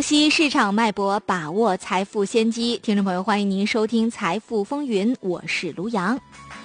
析市场脉搏，把握财富先机。听众朋友，欢迎您收听《财富风云》，我是卢阳。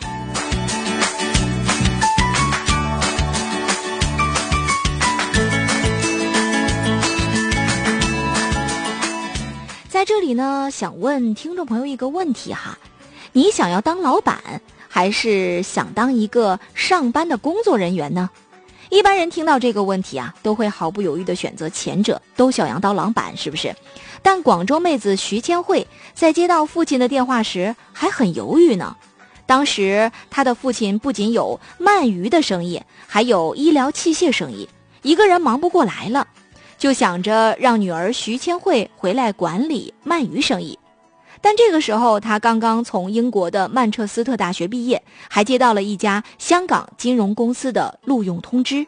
在这里呢，想问听众朋友一个问题哈，你想要当老板，还是想当一个上班的工作人员呢？一般人听到这个问题啊，都会毫不犹豫地选择前者，都想要当老板，是不是？但广州妹子徐千惠在接到父亲的电话时还很犹豫呢。当时她的父亲不仅有鳗鱼的生意，还有医疗器械生意，一个人忙不过来了，就想着让女儿徐千惠回来管理鳗鱼生意。但这个时候她刚刚从英国的曼彻斯特大学毕业，还接到了一家香港金融公司的录用通知。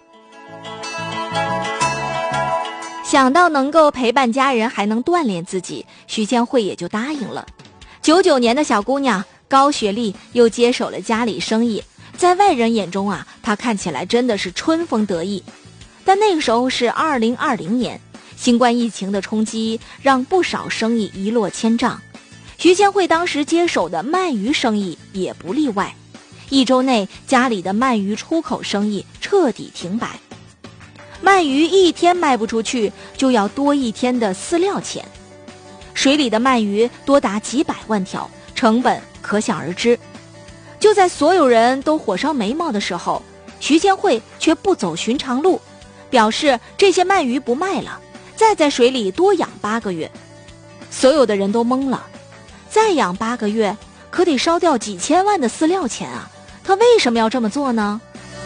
想到能够陪伴家人还能锻炼自己，徐千惠也就答应了。99年的小姑娘，高学历又接手了家里生意，在外人眼中啊，她看起来真的是春风得意。但那个时候是2020年，新冠疫情的冲击让不少生意一落千丈。徐千惠当时接手的鳗鱼生意也不例外，1周内家里的鳗鱼出口生意彻底停摆。鳗鱼一天卖不出去，就要多一天的饲料钱。水里的鳗鱼多达几百万条，成本可想而知。就在所有人都火烧眉毛的时候，徐千惠却不走寻常路，表示这些鳗鱼不卖了，再在水里多养8个月。所有的人都懵了，再养8个月，可得烧掉几千万的饲料钱啊！他为什么要这么做呢？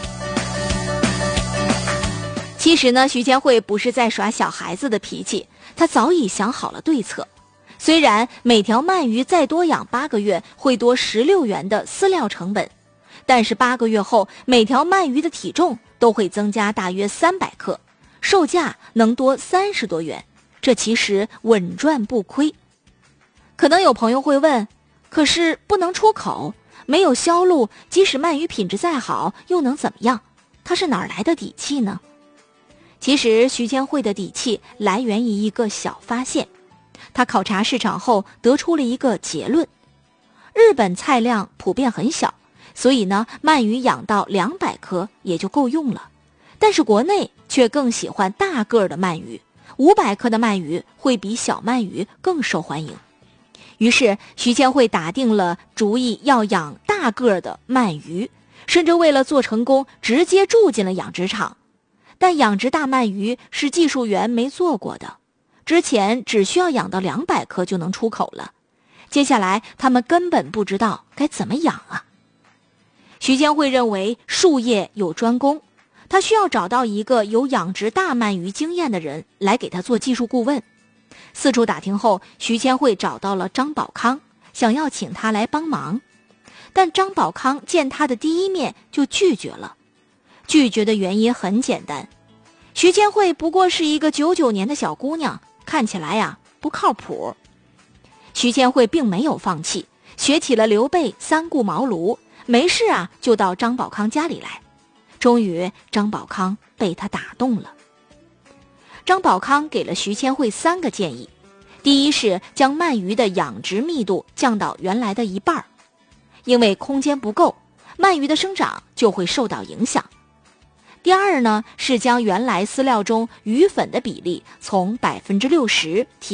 其实呢，徐千惠不是在耍小孩子的脾气，她早已想好了对策。虽然每条鳗鱼再多养8个月会多16元的饲料成本，但是8个月后每条鳗鱼的体重都会增加大约300克，售价能多30多元，这其实稳赚不亏。可能有朋友会问，可是不能出口，没有销路，即使鳗鱼品质再好又能怎么样？它是哪儿来的底气呢？其实徐千惠的底气来源于一个小发现，他考察市场后得出了一个结论：日本菜量普遍很小，所以呢，鳗鱼养到200克也就够用了。但是国内却更喜欢大个的鳗鱼，500克的鳗鱼会比小鳗鱼更受欢迎。于是徐千惠打定了主意要养大个的鳗鱼，甚至为了做成功，直接住进了养殖场。但养殖大鳗鱼是技术员没做过的，之前只需要养到200克就能出口了，接下来他们根本不知道该怎么养啊。徐千惠认为术业有专攻，他需要找到一个有养殖大鳗鱼经验的人来给他做技术顾问。四处打听后，徐千惠找到了张宝康，想要请他来帮忙。但张宝康见他的第一面就拒绝了。拒绝的原因很简单，徐千惠不过是一个99年的小姑娘，看起来呀不靠谱。徐千惠并没有放弃，学起了刘备3顾茅庐，没事啊就到张宝康家里来。终于张宝康被他打动了。张宝康给了徐千惠3个建议。第一是将鳗鱼的养殖密度降到原来的1半，因为空间不够，鳗鱼的生长就会受到影响。第二呢，是将原来饲料中鱼粉的比例从60%提